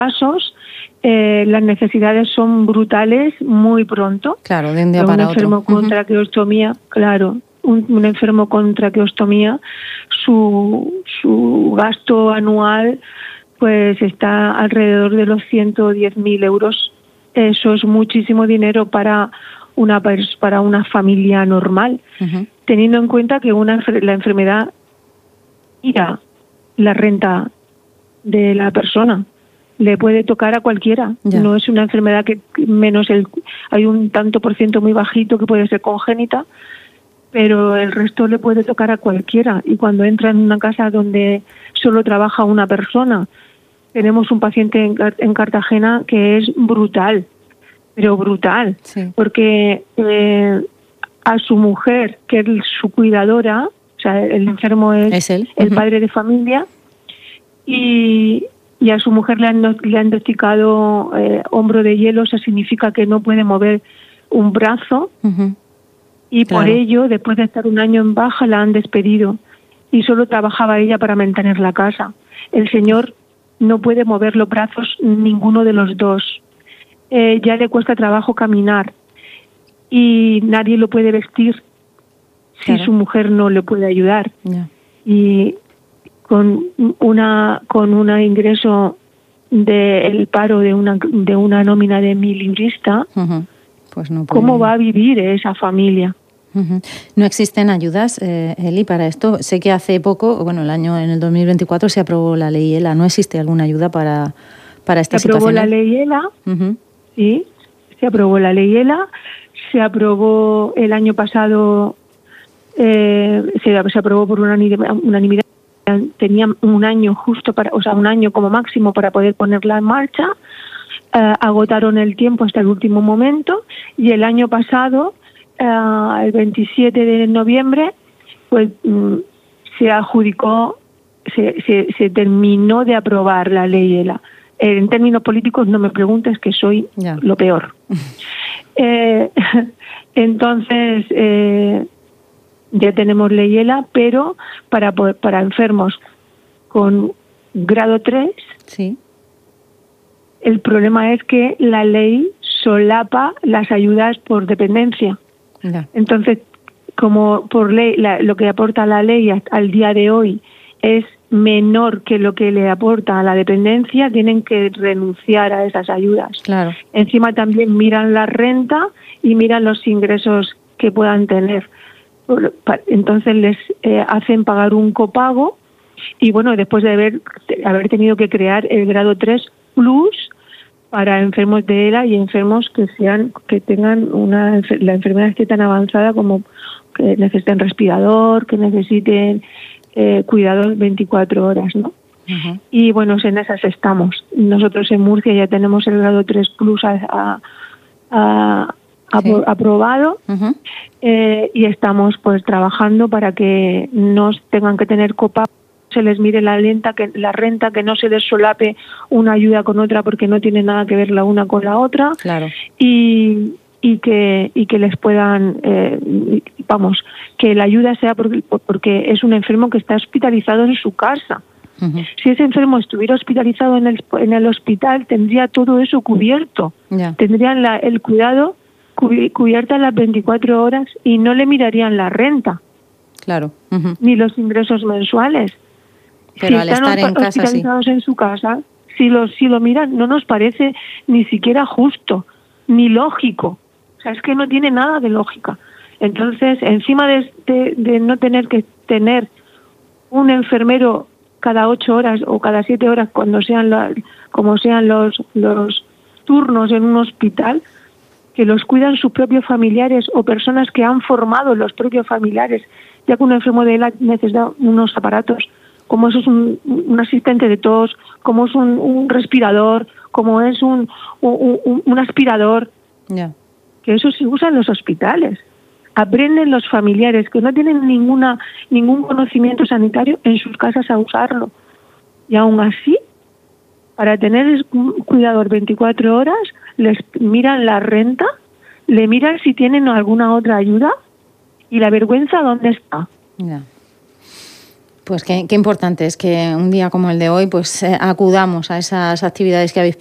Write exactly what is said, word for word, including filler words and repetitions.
casos eh, las necesidades son brutales muy pronto. Claro, de un día para un enfermo otro. con traqueostomía, claro, un, un enfermo con traqueostomía, su, su gasto anual pues está alrededor de los ciento diez mil euros. Eso es muchísimo dinero para una para una familia normal, uh-huh. teniendo en cuenta que una la enfermedad tira la renta de la persona. Le puede tocar a cualquiera. Ya. No es una enfermedad que menos el hay un tanto por ciento muy bajito que puede ser congénita, pero el resto le puede tocar a cualquiera. Y cuando entra en una casa donde solo trabaja una persona, tenemos un paciente en, en Cartagena que es brutal, pero brutal, sí. porque eh, a su mujer, que es su cuidadora, o sea, el enfermo es, ¿Es él? el uh-huh. padre de familia, y y a su mujer le han, le han diagnosticado eh, hombro de hielo, eso significa que no puede mover un brazo, uh-huh. y claro. por ello, después de estar un año en baja, la han despedido y solo trabajaba ella para mantener la casa. El señor no puede mover los brazos ninguno de los dos, eh, ya le cuesta trabajo caminar y nadie lo puede vestir si claro. su mujer no le puede ayudar. Yeah. Y con una con un ingreso del paro de una de una nómina de milibrista, uh-huh. pues no puede... ¿cómo va a vivir esa familia? Uh-huh. ¿No existen ayudas, eh, Eli, para esto? Sé que hace poco, bueno, el año en el dos mil veinticuatro se aprobó la ley ELA. ¿No existe alguna ayuda para, para esta situación? Se aprobó la ley ELA, uh-huh. sí, se aprobó la ley ELA, se aprobó el año pasado, eh, se, se aprobó por unanimidad. Tenía un año justo para, o sea, un año como máximo para poder ponerla en marcha. Uh, agotaron el tiempo hasta el último momento y el año pasado, uh, el veintisiete de noviembre, pues um, se adjudicó, se, se, se terminó de aprobar la ley ELA. En términos políticos no me preguntes, que soy yeah. lo peor. eh, entonces, eh, ya tenemos ley ELA, pero para para enfermos con grado tres, sí. el problema es que la ley solapa las ayudas por dependencia. Yeah. Entonces, como por ley la, lo que aporta la ley al día de hoy es menor que lo que le aporta a la dependencia, tienen que renunciar a esas ayudas. Claro. Encima también miran la renta y miran los ingresos que puedan tener. Entonces les eh, hacen pagar un copago y bueno, después de haber, de haber tenido que crear el grado tres plus para enfermos de ELA y enfermos que sean que tengan una la enfermedad esté tan avanzada como que necesiten respirador, que necesiten eh, cuidados veinticuatro horas, ¿no? Uh-huh. Y bueno, en esas estamos. Nosotros en Murcia ya tenemos el grado tres plus a, a, a Sí. aprobado, uh-huh. eh, y estamos pues trabajando para que no tengan que tener copago, se les mire la lenta que la renta, que no se desolape una ayuda con otra porque no tiene nada que ver la una con la otra. Claro. y y que y que les puedan eh, vamos que la ayuda sea porque, porque es un enfermo que está hospitalizado en su casa. Uh-huh. Si ese enfermo estuviera hospitalizado en el en el hospital, tendría todo eso cubierto. Yeah. Tendrían la, el cuidado cubierta las veinticuatro horas y no le mirarían la renta. Claro. Uh-huh. Ni los ingresos mensuales. Pero si al están estar en hospitalizados casa, sí. en su casa, si lo, si lo miran, no nos parece ni siquiera justo, ni lógico. O sea, es que no tiene nada de lógica. Entonces, encima de, de, de no tener que tener un enfermero cada ocho horas o cada siete horas, cuando sean la, como sean los, los turnos en un hospital, que los cuidan sus propios familiares o personas que han formado los propios familiares, ya que un enfermo de ELA necesita unos aparatos, como eso es un, un asistente de tos, como es un, un respirador, como es un, un, un aspirador, yeah. que eso se usa en los hospitales. Aprenden los familiares que no tienen ninguna ningún conocimiento sanitario en sus casas a usarlo. Y aún así, para tener un cuidador veinticuatro horas, les miran la renta, le miran si tienen alguna otra ayuda y la vergüenza dónde está. Yeah. Pues qué, qué importante es que un día como el de hoy pues eh, acudamos a esas actividades que habéis